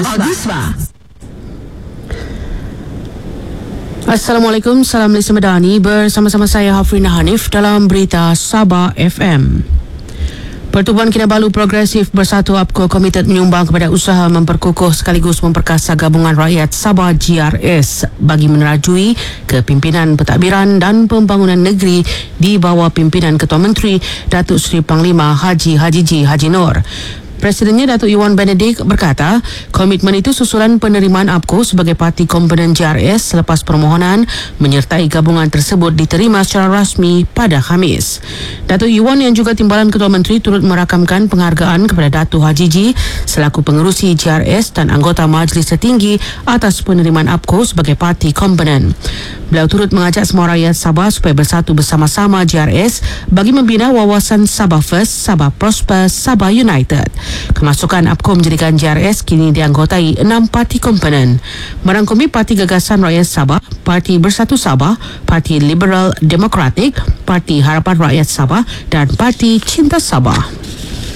Assalamualaikum, salam Malaysia Madani. Bersama-sama saya Hafrina Hanif dalam berita Sabah FM. Pertubuhan Kinabalu Progresif Bersatu APCO komited menyumbang kepada usaha memperkukuh sekaligus memperkasa Gabungan Rakyat Sabah GRS bagi menerajui kepimpinan pentadbiran dan pembangunan negeri di bawah pimpinan Ketua Menteri Datuk Seri Panglima Haji Haji Nur. Presidennya Datuk Iwan Benedict berkata, komitmen itu susulan penerimaan APCO sebagai parti komponen GRS selepas permohonan menyertai gabungan tersebut diterima secara rasmi pada Khamis. Datuk Iwan yang juga timbalan Ketua Menteri turut merakamkan penghargaan kepada Datuk Haji Ji selaku pengerusi GRS dan anggota Majlis Tertinggi atas penerimaan APCO sebagai parti komponen. Beliau turut mengajak semua rakyat Sabah supaya bersatu bersama-sama GRS bagi membina wawasan Sabah First, Sabah Prosper, Sabah United. Kemasukan APCO menjadikan GRS kini dianggotai 6 parti komponen, merangkumi Parti Gagasan Rakyat Sabah, Parti Bersatu Sabah, Parti Liberal Demokratik, Parti Harapan Rakyat Sabah dan Parti Cinta Sabah.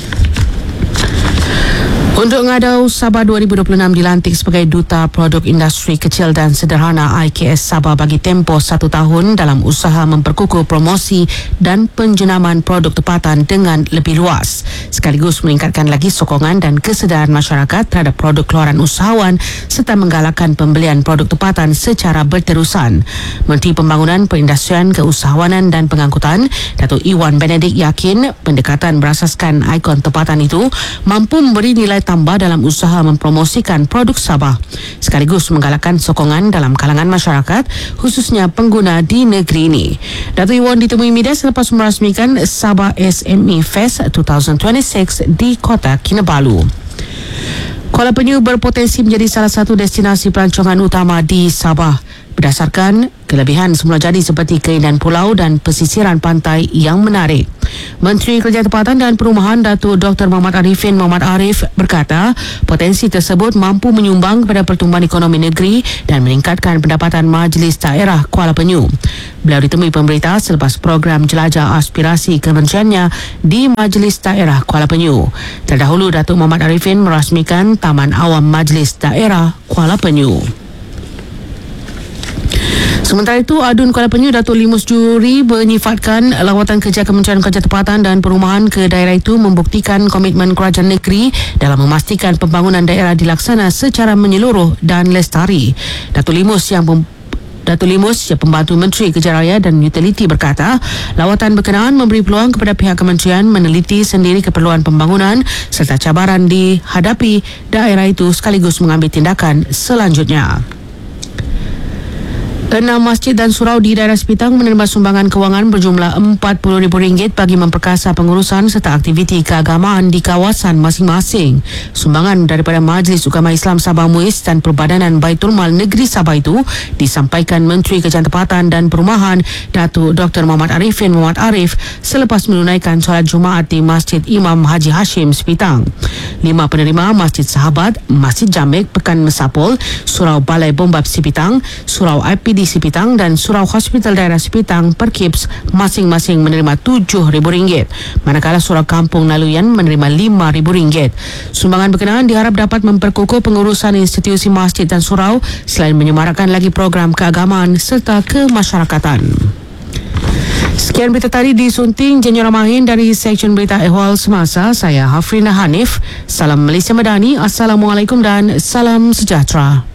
Untuk Ngadau, Sabah 2026 dilantik sebagai Duta Produk Industri Kecil dan Sederhana IKS Sabah bagi tempoh 1 tahun dalam usaha memperkukuh promosi dan penjenaman produk tempatan dengan lebih luas, sekaligus meningkatkan lagi sokongan dan kesedaran masyarakat terhadap produk keluaran usahawan serta menggalakkan pembelian produk tempatan secara berterusan. Menteri Pembangunan Perindustrian, Keusahawanan dan Pengangkutan, Datuk Iwan Benedict yakin pendekatan berasaskan ikon tempatan itu mampu memberi nilai tambah dalam usaha mempromosikan produk Sabah, sekaligus menggalakkan sokongan dalam kalangan masyarakat, khususnya pengguna di negeri ini. Datuk Iwan ditemui media selepas merasmikan Sabah SME Fest 2026 di Kota Kinabalu. Kuala Penyu berpotensi menjadi salah satu destinasi pelancongan utama di Sabah berdasarkan kelebihan semula jadi seperti keindahan pulau dan pesisiran pantai yang menarik. Menteri Kerja Tempatan dan Perumahan Datuk Dr. Muhammad Arif berkata, potensi tersebut mampu menyumbang kepada pertumbuhan ekonomi negeri dan meningkatkan pendapatan Majlis Daerah Kuala Penyu. Beliau ditemui pemberita selepas program jelajah aspirasi kementeriannya di Majlis Daerah Kuala Penyu. Terdahulu, Datuk Muhammad Arifin merasmikan Taman Awam Majlis Daerah Kuala Penyu. Sementara itu, Adun Kuala Penyu Datuk Limus Juri menyifatkan lawatan kerja Kementerian Kerja Tempatan dan Perumahan ke daerah itu membuktikan komitmen kerajaan negeri dalam memastikan pembangunan daerah dilaksana secara menyeluruh dan lestari. Datuk Limus yang pembantu Menteri Kerja Raya dan Utiliti berkata, lawatan berkenaan memberi peluang kepada pihak kementerian meneliti sendiri keperluan pembangunan serta cabaran dihadapi daerah itu sekaligus mengambil tindakan selanjutnya. 6 masjid dan surau di daerah Sepitang menerima sumbangan kewangan berjumlah RM40,000 bagi memperkasa pengurusan serta aktiviti keagamaan di kawasan masing-masing. Sumbangan daripada Majlis Ugama Islam Sabah MUIS dan Perbadanan Baitul Mal Negeri Sabah itu disampaikan Menteri Kerjaan Tempatan dan Perumahan Datuk Dr. Muhammad Arif selepas menunaikan solat Jumaat di Masjid Imam Haji Hashim Sepitang. 5 penerima Masjid Sahabat, Masjid Jamek Pekan Mesapol, Surau Balai Bombab Sepitang, Surau IPD Sepitang dan Surau Hospital Daerah Sepitang Perkips masing-masing menerima RM7,000, manakala Surau Kampung Naluyan menerima RM5,000. Sumbangan berkenaan diharap dapat memperkukuh pengurusan institusi masjid dan surau selain menyemarakkan lagi program keagamaan serta kemasyarakatan. Sekian berita tadi disunting Jenny Ramahin dari Seksyen Berita Ehwal Semasa. Saya Hafrina Hanif. Salam Malaysia Madani. Assalamualaikum dan salam sejahtera.